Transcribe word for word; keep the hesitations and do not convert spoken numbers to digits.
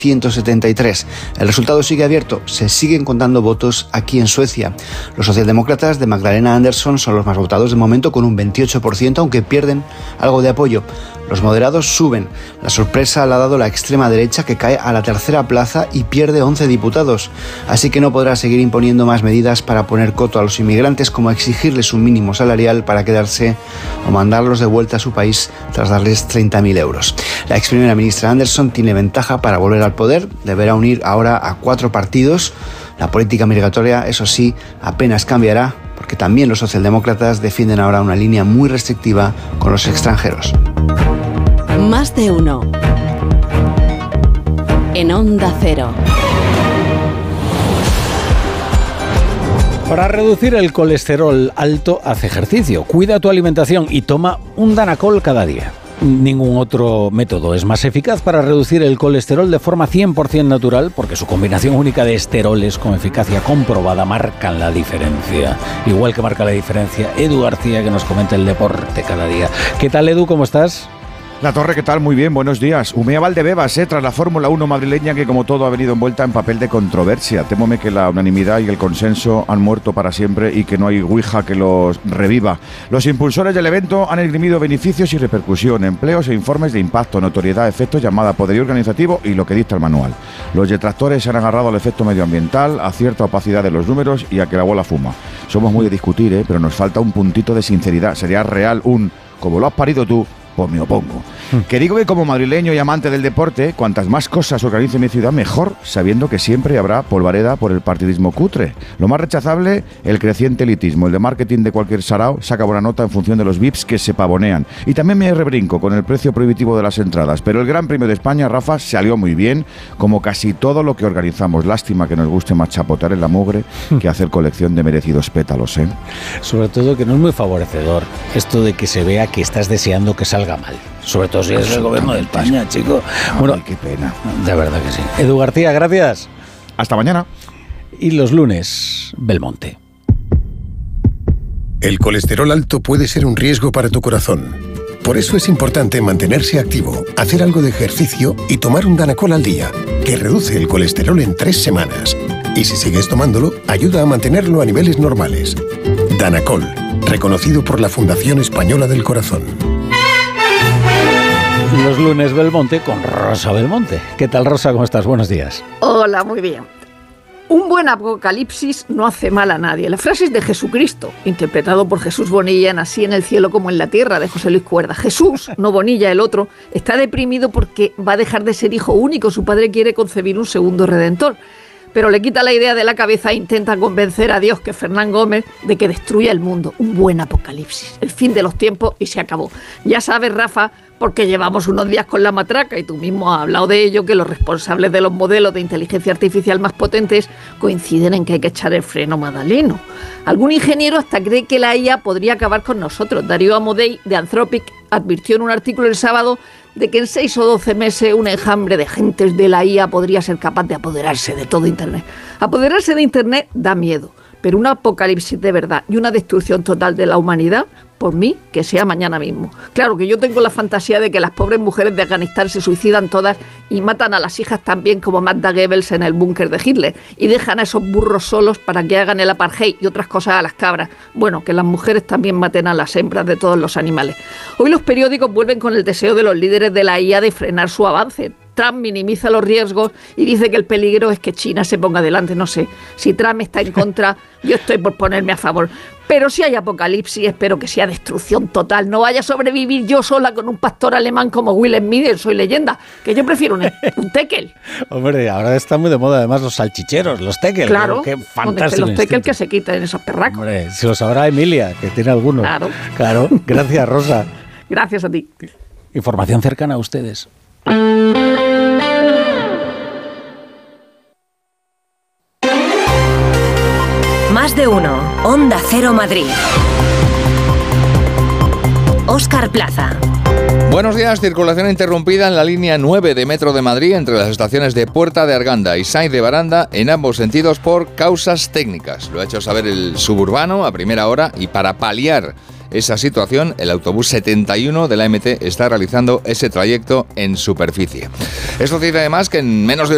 ciento setenta y tres. El resultado sigue abierto. Se siguen contando votos aquí en Suecia. Los socialdemócratas de Magdalena Andersson son los más votados de momento con un veintiocho por ciento, aunque pierden algo de apoyo. Los moderados suben. La sorpresa la ha dado la extrema derecha, que cae a la tercera plaza y pierde once diputados. Así que no podrá seguir imponiendo más medidas para poner coto a los inmigrantes, como exigirles un mínimo salarial para quedarse o mandarlos de vuelta a su país tras darles treinta mil euros. La ex primera ministra Andersson tiene ventaja para volver al poder. Deberá unir ahora a cuatro partidos. La política migratoria, eso sí, apenas cambiará, porque también los socialdemócratas defienden ahora una línea muy restrictiva con los extranjeros. Más de uno. En Onda Cero. Para reducir el colesterol alto, haz ejercicio, cuida tu alimentación y toma un Danacol cada día. Ningún otro método es más eficaz para reducir el colesterol de forma cien por ciento natural, porque su combinación única de esteroles con eficacia comprobada marcan la diferencia. Igual que marca la diferencia Edu García, que nos comenta el deporte cada día. ¿Qué tal, Edu? ¿Cómo estás? La Torre, ¿qué tal? Muy bien, buenos días. Humea Valdebebas, ¿eh? Tras la Fórmula uno madrileña, que como todo ha venido envuelta en papel de controversia. Témome que la unanimidad y el consenso han muerto para siempre y que no hay ouija que los reviva. Los impulsores del evento han esgrimido beneficios y repercusión, empleos e informes de impacto, notoriedad, efectos, llamada, poderío organizativo y lo que dicta el manual. Los detractores se han agarrado al efecto medioambiental, a cierta opacidad de los números y a que la bola fuma. Somos muy de discutir, ¿eh? Pero nos falta un puntito de sinceridad. Sería real un, como lo has parido tú, pues me opongo. Que digo que como madrileño y amante del deporte, cuantas más cosas organice mi ciudad, mejor, sabiendo que siempre habrá polvareda por el partidismo cutre. Lo más rechazable, el creciente elitismo. El de marketing de cualquier sarao saca buena nota en función de los V I Ps que se pavonean. Y también me rebrinco con el precio prohibitivo de las entradas. Pero el Gran Premio de España, Rafa, salió muy bien, como casi todo lo que organizamos. Lástima que nos guste más chapotar en la mugre que hacer colección de merecidos pétalos, ¿eh? Sobre todo que no es muy favorecedor esto de que se vea que estás deseando que salga mal. Sobre todo si es el gobierno de España, chico. Bueno, ay, qué pena. De verdad que sí. Edu García, gracias. Hasta mañana. Y los lunes, Belmonte. El colesterol alto puede ser un riesgo para tu corazón. Por eso es importante mantenerse activo, hacer algo de ejercicio y tomar un Danacol al día, que reduce el colesterol en tres semanas. Y si sigues tomándolo, ayuda a mantenerlo a niveles normales. Danacol, reconocido por la Fundación Española del Corazón. Los lunes Belmonte con Rosa Belmonte. ¿Qué tal, Rosa? ¿Cómo estás? Buenos días. Hola, muy bien. Un buen apocalipsis no hace mal a nadie. La frase es de Jesucristo, interpretado por Jesús Bonilla en Así en el cielo como en la tierra, de José Luis Cuerda. Jesús, no Bonilla, el otro, está deprimido porque va a dejar de ser hijo único. Su padre quiere concebir un segundo redentor, pero le quita la idea de la cabeza e intenta convencer a Dios, que es Fernán Gómez, de que destruya el mundo. Un buen apocalipsis, el fin de los tiempos y se acabó. Ya sabes, Rafa, porque llevamos unos días con la matraca y tú mismo has hablado de ello, que los responsables de los modelos de inteligencia artificial más potentes coinciden en que hay que echar el freno magdaleno. Algún ingeniero hasta cree que la I A podría acabar con nosotros. Darío Amodei, de Anthropic, advirtió en un artículo el sábado de que en seis o doce meses un enjambre de gentes de la I A podría ser capaz de apoderarse de todo Internet. Apoderarse de Internet da miedo, pero un apocalipsis de verdad y una destrucción total de la humanidad, por mí, que sea mañana mismo. Claro que yo tengo la fantasía de que las pobres mujeres de Afganistán se suicidan todas y matan a las hijas también, como Magda Goebbels en el búnker de Hitler, y dejan a esos burros solos para que hagan el apartheid y otras cosas a las cabras. Bueno, que las mujeres también maten a las hembras de todos los animales. Hoy los periódicos vuelven con el deseo de los líderes de la I A de frenar su avance. Trump minimiza los riesgos y dice que el peligro es que China se ponga delante. No sé, si Trump está en contra, yo estoy por ponerme a favor. Pero si hay apocalipsis, espero que sea destrucción total. No vaya a sobrevivir yo sola con un pastor alemán como Will Smith en Soy Leyenda, que yo prefiero un, un tekel. Hombre, ahora está muy de moda además los salchicheros, los tekel. Claro, qué fantástico. Los tekel que se quiten esos perracos. Hombre, si lo sabrá Emilia, que tiene algunos. Claro. Claro, gracias, Rosa. Gracias a ti. Información cercana a ustedes. Más de uno. Onda Cero Madrid. Óscar Plaza. Buenos días. Circulación interrumpida en la línea nueve de Metro de Madrid entre las estaciones de Puerta de Arganda y Sáenz de Baranda en ambos sentidos por causas técnicas. Lo ha hecho saber el Suburbano a primera hora y para paliar esa situación, el autobús setenta y uno de la M T está realizando ese trayecto en superficie. Esto dice además que en menos de